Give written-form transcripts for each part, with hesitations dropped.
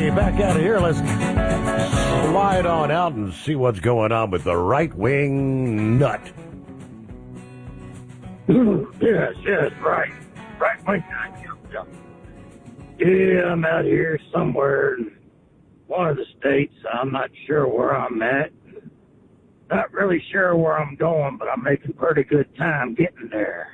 Hey, back out of here. Let's slide on out and see what's going on with the right-wing nut. Yes, right. Right-wing nut. Yeah, I'm out here somewhere in one of the states. I'm not sure where I'm at. Not really sure where I'm going, but I'm making pretty good time getting there.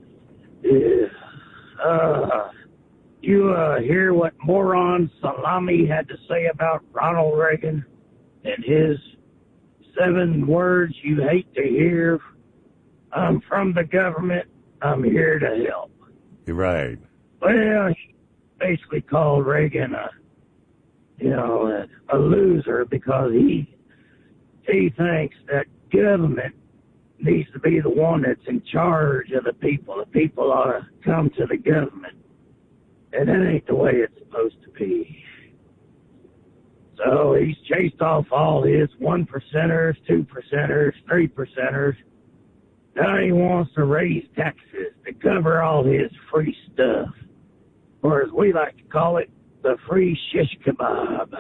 Yeah. You hear what moron Salami had to say about Ronald Reagan and his 7 words you hate to hear? I'm from the government. I'm here to help. You're right. Well, he basically called Reagan a loser because he thinks that government needs to be the one that's in charge of the people. The people ought to come to the government. And that ain't the way it's supposed to be. So he's chased off all his 1%ers, 2%ers, 3%ers. Now he wants to raise taxes to cover all his free stuff. Or as we like to call it, the free shish kebab.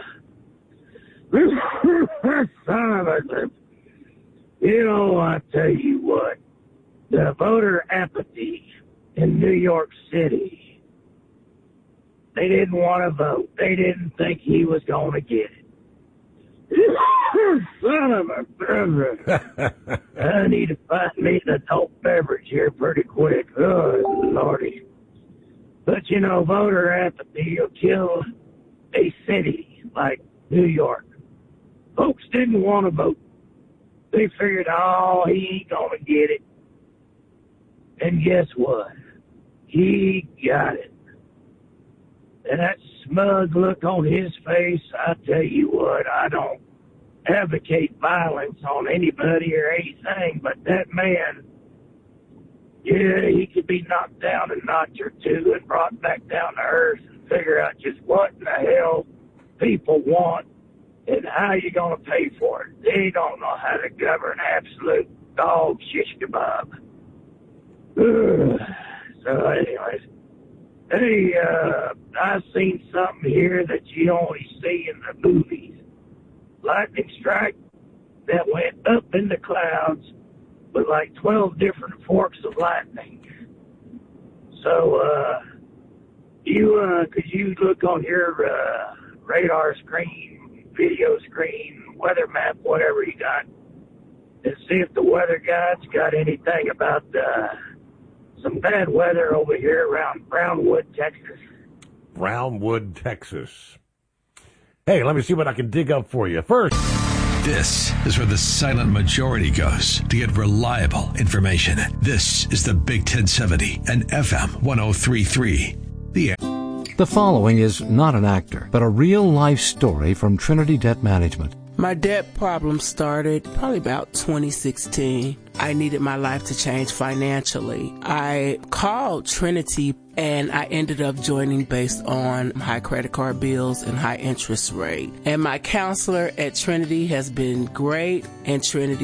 Son of a... You know, I tell you what, the voter apathy in New York City, they didn't want to vote. They didn't think he was going to get it. Son of a brother. I need to find me an adult beverage here pretty quick. Oh, Lordy. But, you know, voter apathy will kill a city like New York. Folks didn't want to vote. They figured, oh, he ain't going to get it. And guess what? He got it. And that smug look on his face, I tell you what, I don't advocate violence on anybody or anything, but that man, yeah, he could be knocked down a notch or two and brought back down to earth and figure out just what in the hell people want and how you going to pay for it. They don't know how to govern absolute dog shish kebab. So anyways, hey, I've seen something here that you only see in the movies. Lightning strike that went up in the clouds with like 12 different forks of lightning. So, could you look on your radar screen, video screen, weather map, whatever you got, and see if the weather guide's got anything about some bad weather over here around Brownwood, Texas. Brownwood, Texas. Hey, let me see what I can dig up for you. First, this is where the silent majority goes to get reliable information. This is the Big 1070 and FM 1033. The following is not an actor, but a real-life story from Trinity Debt Management. My debt problem started probably about 2016. I needed my life to change financially. I called Trinity and I ended up joining based on high credit card bills and high interest rate. And my counselor at Trinity has been great, and Trinity